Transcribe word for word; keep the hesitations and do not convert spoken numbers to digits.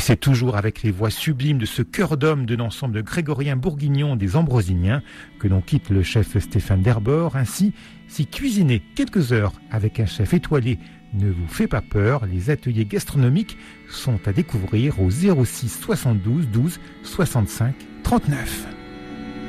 c'est toujours avec les voix sublimes de ce chœur d'hommes de l'ensemble de grégorien bourguignon des Ambrosiniens que l'on quitte le chef Stéphane Derbord. Ainsi, si cuisiner quelques heures avec un chef étoilé ne vous fait pas peur, les ateliers gastronomiques sont à découvrir au zéro six soixante-douze douze soixante-cinq trente-neuf.